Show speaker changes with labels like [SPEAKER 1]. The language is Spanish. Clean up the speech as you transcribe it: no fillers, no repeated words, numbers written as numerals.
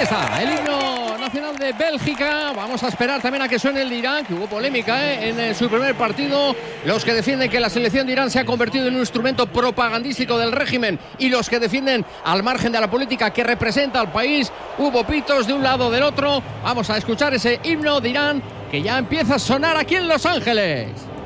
[SPEAKER 1] está, el himno nacional de Bélgica. Vamos a esperar también a que suene el de Irán, que hubo polémica en su primer partido. Los que defienden que la selección de Irán se ha convertido en un instrumento propagandístico del régimen y los que defienden al margen de la política que representa al país. Hubo pitos de un lado o del otro. Vamos a escuchar ese himno de Irán que ya empieza a sonar aquí en Los Ángeles.